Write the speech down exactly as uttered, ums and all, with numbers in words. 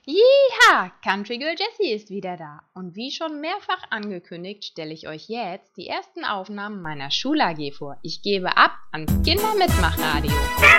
Jeha! Country Girl Jessie ist wieder da. Und wie schon mehrfach angekündigt, stelle ich euch jetzt die ersten Aufnahmen meiner Schul-A G vor. Ich gebe ab ans Kindermitmachradio.